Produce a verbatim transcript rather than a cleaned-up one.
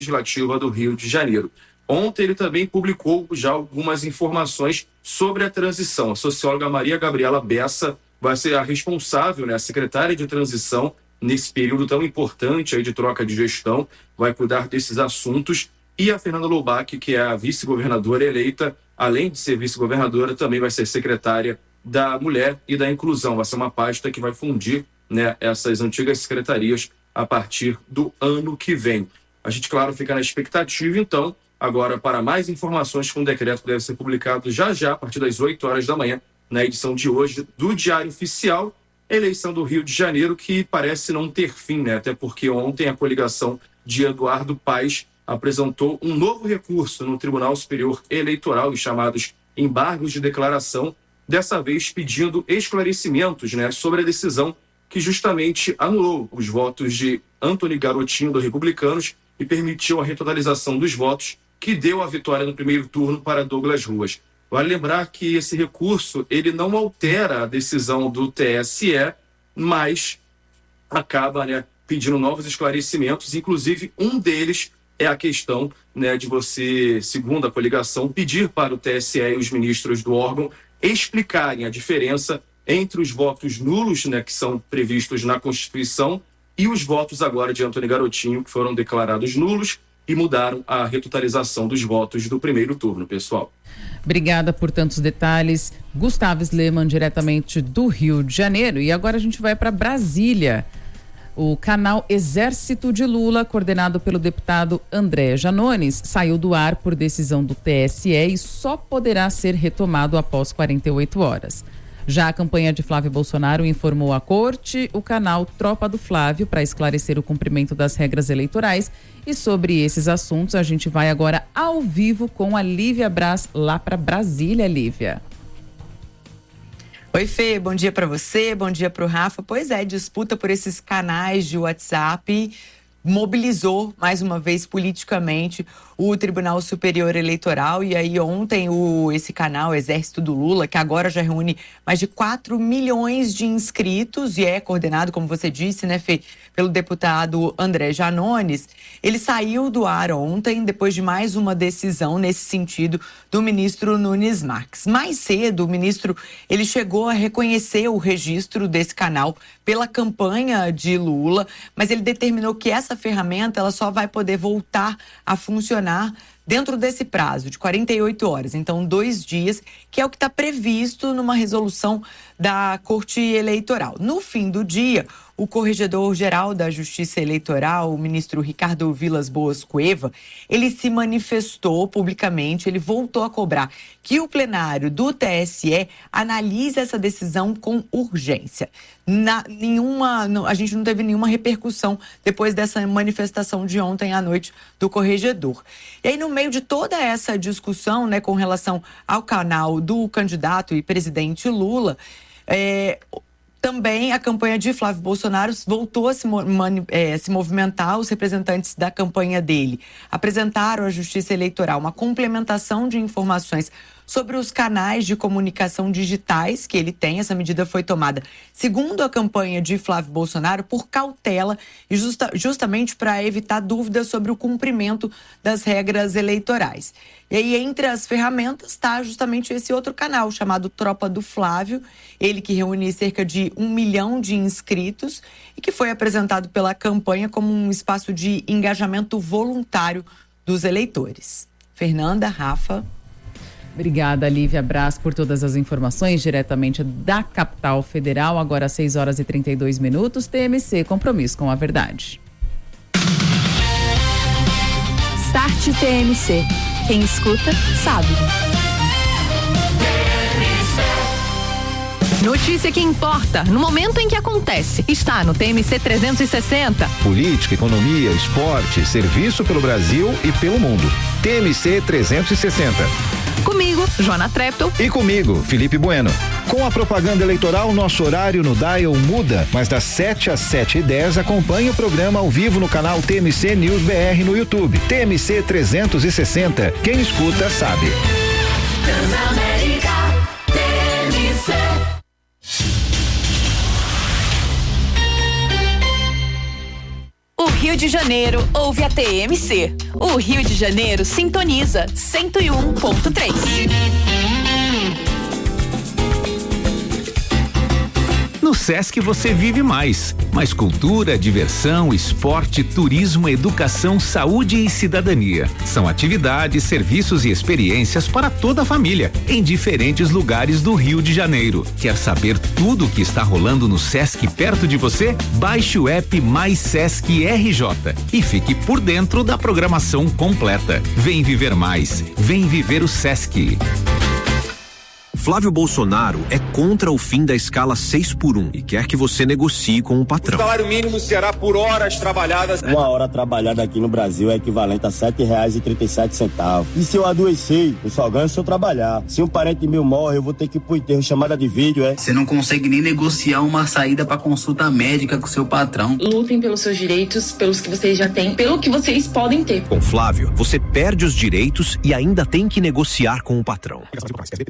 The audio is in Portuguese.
Legislativa do Rio de Janeiro. Ontem ele também publicou já algumas informações sobre a transição. A socióloga Maria Gabriela Bessa vai ser a responsável, né, a secretária de transição, nesse período tão importante aí de troca de gestão, vai cuidar desses assuntos. E a Fernanda Loubach, que é a vice-governadora eleita, além de ser vice-governadora, também vai ser secretária da Mulher e da Inclusão. Vai ser uma pasta que vai fundir, né, essas antigas secretarias a partir do ano que vem. A gente, claro, fica na expectativa, então, agora para mais informações com o decreto que deve ser publicado já já, a partir das oito horas da manhã, na edição de hoje do Diário Oficial, eleição do Rio de Janeiro, que parece não ter fim, né? Até porque ontem a coligação de Eduardo Paes apresentou um novo recurso no Tribunal Superior Eleitoral, os chamados embargos de declaração, dessa vez pedindo esclarecimentos, né, sobre a decisão que justamente anulou os votos de Antony Garotinho, do Republicanos, e permitiu a retotalização dos votos, que deu a vitória no primeiro turno para Douglas Ruas. Vale lembrar que esse recurso ele não altera a decisão do T S E, mas acaba, né, pedindo novos esclarecimentos, inclusive um deles é a questão, né, de você, segundo a coligação, pedir para o T S E e os ministros do órgão explicarem a diferença entre os votos nulos, né, que são previstos na Constituição, e os votos agora de Antony Garotinho, que foram declarados nulos e mudaram a retotalização dos votos do primeiro turno, pessoal. Obrigada por tantos detalhes. Gustavo Sleman, diretamente do Rio de Janeiro. E agora a gente vai para Brasília. O canal Exército de Lula, coordenado pelo deputado André Janones, saiu do ar por decisão do T S E e só poderá ser retomado após quarenta e oito horas. Já a campanha de Flávio Bolsonaro informou à corte o canal Tropa do Flávio para esclarecer o cumprimento das regras eleitorais. E sobre esses assuntos a gente vai agora ao vivo com a Lívia Braz, lá para Brasília. Lívia. Oi, Fê, bom dia para você, bom dia para o Rafa. Pois é, disputa por esses canais de WhatsApp mobilizou mais uma vez politicamente o Tribunal Superior Eleitoral. E aí ontem o, esse canal Exército do Lula, que agora já reúne mais de quatro milhões de inscritos e é coordenado, como você disse, né, Fê, pelo deputado André Janones, ele saiu do ar ontem depois de mais uma decisão nesse sentido do ministro Nunes Marques. Mais cedo, o ministro ele chegou a reconhecer o registro desse canal pela campanha de Lula, mas ele determinou que essa ferramenta ela só vai poder voltar a funcionar dentro desse prazo de quarenta e oito horas, então dois dias, que é o que está previsto numa resolução da Corte Eleitoral. No fim do dia, o corregedor-geral da Justiça Eleitoral, o ministro Ricardo Vilas Boas Cueva, ele se manifestou publicamente, ele voltou a cobrar que o plenário do T S E analise essa decisão com urgência. Na, nenhuma, não, a gente não teve nenhuma repercussão depois dessa manifestação de ontem à noite do corregedor. E aí, no meio de toda essa discussão, né, com relação ao canal do candidato e presidente Lula, é, também a campanha de Flávio Bolsonaro voltou a se, mani, é, se movimentar. Os representantes da campanha dele apresentaram à Justiça Eleitoral uma complementação de informações sobre os canais de comunicação digitais que ele tem. Essa medida foi tomada, segundo a campanha de Flávio Bolsonaro, por cautela e justa, justamente para evitar dúvidas sobre o cumprimento das regras eleitorais. E aí, entre as ferramentas, está justamente esse outro canal, chamado Tropa do Flávio, ele que reúne cerca de um milhão de inscritos e que foi apresentado pela campanha como um espaço de engajamento voluntário dos eleitores. Fernanda, Rafa... Obrigada, Lívia Braz, por todas as informações diretamente da capital federal. Agora às seis horas e trinta e dois minutos. T M C, compromisso com a verdade. Start T M C. Quem escuta, sabe. Notícia que importa, no momento em que acontece, está no T M C trezentos e sessenta. Política, economia, esporte, serviço pelo Brasil e pelo mundo. T M C trezentos e sessenta. Comigo, Joana Treptow. E comigo, Felipe Bueno. Com a propaganda eleitoral, nosso horário no Dial muda, mas das sete às sete e dez acompanhe o programa ao vivo no canal T M C News B R no YouTube. T M C trezentos e sessenta. Quem escuta, sabe. Transamérica, T M C. O Rio Rio de Janeiro, ouve a T M C. O Rio de Janeiro sintoniza cento e um ponto três. No Sesc você vive mais. Mais cultura, diversão, esporte, turismo, educação, saúde e cidadania. São atividades, serviços e experiências para toda a família, em diferentes lugares do Rio de Janeiro. Quer saber tudo o que está rolando no Sesc perto de você? Baixe o app Mais Sesc R J e fique por dentro da programação completa. Vem viver mais. Vem viver o Sesc. Flávio Bolsonaro é contra o fim da escala seis por um e quer que você negocie com o patrão. O salário mínimo será por horas trabalhadas. Uma hora trabalhada aqui no Brasil é equivalente a sete reais e trinta e sete centavos. E se eu adoecer, eu só ganho se eu trabalhar. Se um parente meu morre, eu vou ter que ir pro enterro, chamada de vídeo, é? Você não consegue nem negociar uma saída para consulta médica com seu patrão. Lutem pelos seus direitos, pelos que vocês já têm, pelo que vocês podem ter. Com Flávio, você perde os direitos e ainda tem que negociar com o patrão.